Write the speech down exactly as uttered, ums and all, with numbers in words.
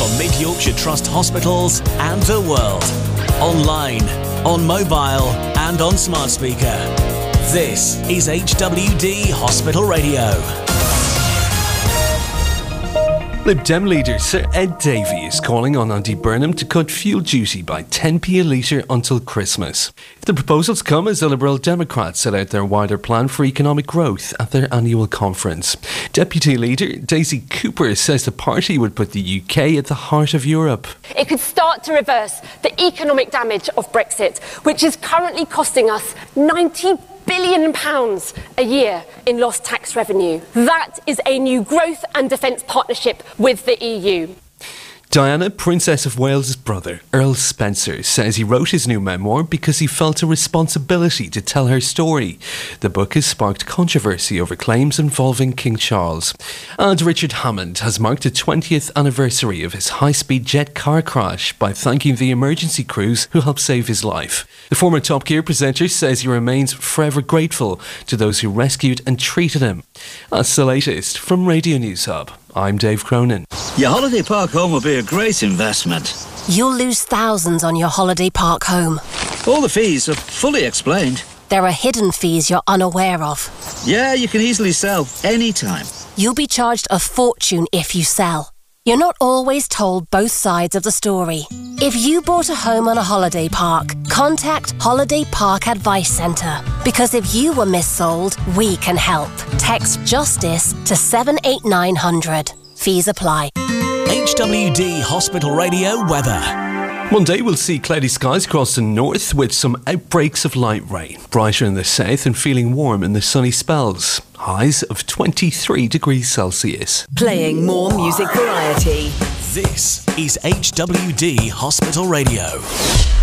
from Mid Yorkshire Trust hospitals and the world. Online, on mobile and on smart speaker. This is H W D Hospital Radio. Lib Dem leader Sir Ed Davey is calling on Andy Burnham to cut fuel duty by ten p a litre until Christmas. The proposals come as the Liberal Democrats set out their wider plan for economic growth at their annual conference. Deputy Leader Daisy Cooper says the party would put the U K at the heart of Europe. It could start to reverse the economic damage of Brexit, which is currently costing us ninety billion pounds a year in lost tax revenue. That is a new growth and defence partnership with the E U. Diana, Princess of Wales' brother, Earl Spencer, says he wrote his new memoir because he felt a responsibility to tell her story. The book has sparked controversy over claims involving King Charles. And Richard Hammond has marked the twentieth anniversary of his high-speed jet car crash by thanking the emergency crews who helped save his life. The former Top Gear presenter says he remains forever grateful to those who rescued and treated him. That's the latest from Radio News Hub. I'm Dave Cronin. Your holiday park home will be a great investment. You'll lose thousands on your holiday park home. All the fees are fully explained. There are hidden fees you're unaware of. Yeah, you can easily sell anytime. You'll be charged a fortune if you sell. You're not always told both sides of the story. If you bought a home on a holiday park, contact Holiday Park Advice Centre. Because if you were missold, we can help. Text JUSTICE to seven eight nine hundred. Fees apply. H W D Hospital Radio weather. Monday will see cloudy skies across the north with some outbreaks of light rain. Brighter in the south and feeling warm in the sunny spells. Highs of twenty-three degrees Celsius. Playing more music variety. This is H W D Hospital Radio.